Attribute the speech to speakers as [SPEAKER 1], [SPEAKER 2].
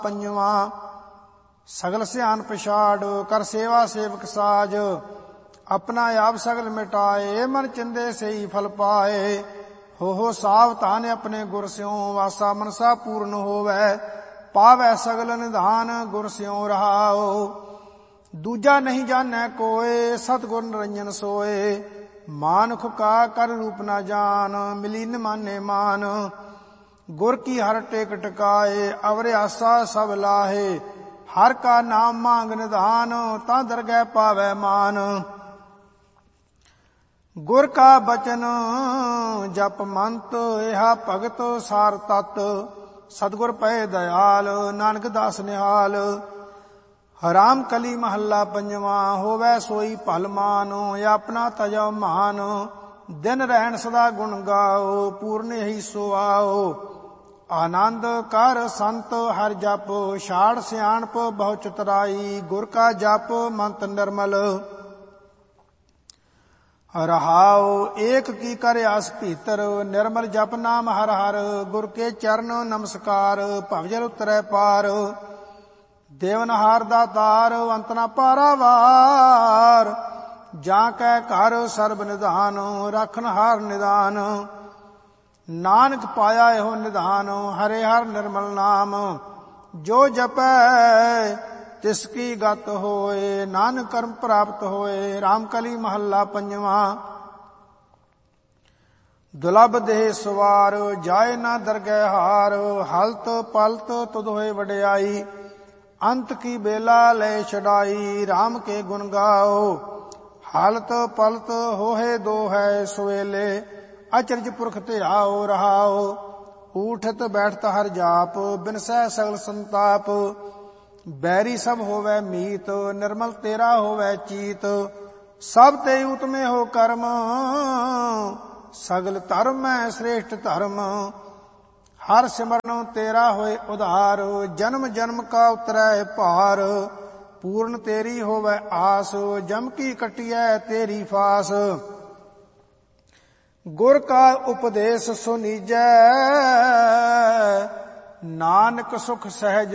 [SPEAKER 1] ਪੰਜਵਾਂ। ਸਗਲ ਸਿਆਨ ਪਛਾੜ ਕਰ ਸੇਵਾ ਸੇਵਕ ਸਾਜ, ਆਪਣਾ ਆਪ ਸਗਲ ਮਿਟਾਏ ਮਨ ਚਿੰਦੇ ਸਈ ਫਲ ਪਾਏ। ਹੋ ਸਾਵਧਾਨ ਆਪਣੇ ਗੁਰ ਸਿਉ ਵਾਸਾ ਮਨਸਾ ਪੂਰਨ ਹੋਵੈ, ਪਾਵੈ ਸਗਲ ਨਿਧਾਨ ਗੁਰ ਸਿਉ ਰਹਾਉ। ਦੂਜਾ ਨਹੀਂ ਜਾਣੈ ਕੋਇ ਸਤਿਗੁਰ ਨਿਰੰਜਨ ਸੋਏ, ਮਾਨੁਖ ਕਾ ਕਰ ਰੂਪ ਨਾ ਜਾਨ ਮਿਲੀ ਨ ਮਾਨੇ ਮਾਨ। ਗੁਰ ਕੀ ਹਰ ਟੇਕ ਟਿਕਾਏ ਅਵਰ ਆਸਾ ਸਭ ਲਾਹੇ, ਹਰ ਕਾ ਨਾਮ ਮੰਗ ਨਿਧਾਨ ਤਾਂ ਦਰਗਹਿ ਪਾਵੈ ਮਾਨ। ਗੁਰ ਕਾ ਬਚਨ ਜਪ ਮੰਤ ਇਹਾ ਭਗਤ ਸਾਰ ਤਤ, ਸਤਿਗੁਰ ਪਏ ਦਇਆਲ ਨਾਨਕ ਦਾਸ ਨਿਹਾਲ। ਹਰਾਮ ਕਲੀ ਮਹੱਲਾ ਪੰਜਵਾਂ ਹੋਵੈ ਸੋਈ ਭਲ ਮਾਨ, ਆਪਣਾ ਤਜੋ ਮਾਨ ਦਿਨ ਰਹਿਣ ਸਦਾ ਗੁਣ ਗਾਓ ਪੂਰਨ ਇਹੀ ਸੋ ਆਓ। ਆਨੰਦ ਕਰ ਸੰਤ ਹਰ ਜਪ ਛਾੜ ਸਿਆਣਪ ਬਹੁ ਚਤੁਰਾਈ, ਗੁਰ ਕਾ ਜਪ ਮੰਤ ਨਿਰਮਲ ਰਹਾਉ। ਏਕ ਕੀ ਕਰ ਆਸ ਭੀਤਰ ਨਿਰਮਲ ਜਪ ਨਾਮ ਹਰ ਹਰ, ਗੁਰ ਕੇ ਚਰਨ ਨਮਸਕਾਰ ਭਵਜਲ ਉਤਰੈ ਪਾਰ। ਦੇਵਨਹਾਰ ਦਾ ਤਾਰ ਅੰਤ ਨਾ ਪਾਰਾਵਾਰ, ਜਾਂ ਕੈ ਘਰ ਸਰਬ ਨਿਧਾਨ ਰੱਖਨ ਹਾਰ ਨਿਦਾਨ। ਨਾਨਕ ਪਾਇਆ ਇਹੋ ਨਿਧਾਨ ਹਰੇ ਹਰ ਨਿਰਮਲ ਨਾਮ, ਜੋ ਜਪੈ ਤਿਸ ਕੀ ਗਤ ਹੋਏ ਨਾਨਕ ਕਰਮ ਪ੍ਰਾਪਤ ਹੋਏ। ਰਾਮਕਲੀ ਮਹੱਲਾ ਪੰਜਵਾਂ। ਦੁਲਭ ਦੇਹ ਸਵਾਰ ਜਾਏ ਨਾ ਦਰਗਹਿ ਹਾਰ, ਹਲਤ ਪਲਤ ਤੁਧ ਹੋਏ ਵਡਿਆਈ ਅੰਤ ਕੀ ਬੇਲਾ ਲੈ ਛਡਾਈ। ਰਾਮ ਕੇ ਗੁਣ ਗਾਓ ਹਾਲਤ ਪਲਤ ਹੋਏ ਦੋ ਹੈ ਸਵੇਲੇ, ਅਚਰਜ ਪੁਰਖ ਧਿਆਓ ਰਹਾਓ। ਊਠਤ ਬੈਠਤ ਹਰ ਜਾਪ ਬਿਨਸੈ ਸਗਲ ਸੰਤਾਪ, ਬੈਰੀ ਸਭ ਹੋਵੈ ਮੀਤ ਨਿਰਮਲ ਤੇਰਾ ਹੋਵੈ ਚੀਤ। ਸਭ ਤੇ ਉਤਮੇ ਹੋ ਕਰਮ ਸਗਲ ਧਰਮ ਹੈ ਸ੍ਰੇਸ਼ਟ ਧਰਮ, ਹਰ ਸਿਮਰਨ ਤੇਰਾ ਹੋਏ ਉਧਾਰ। ਜਨਮ ਜਨਮ ਕਾ ਉਤਰੈ ਭਾਰ, ਪੂਰਨ ਤੇਰੀ ਹੋਵੈ ਆਸ ਜਮ ਕੀ ਕਟਿਐ ਤੇਰੀ ਫਾਸ। ਗੁਰ ਕਾ ਉਪਦੇਸ਼ ਸੁਨੀਜੈ ਨਾਨਕ ਸੁਖ ਸਹਿਜ